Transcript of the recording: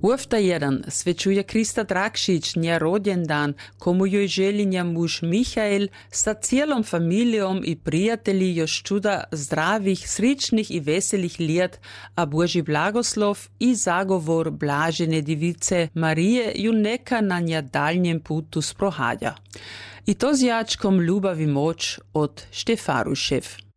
Ufta jeden svečuje Krista Drakšić nje rođendan, komu joj želi njen muž Michael sa cijelom familijom i prijatelji još čuda zdravih, sričnih i veselih lijet, a Božji blagoslov i zagovor blažene divice Marije ju neka na nja daljnjem putu sprohadja. I to z jačkom ljubav i moć od Štefarušev.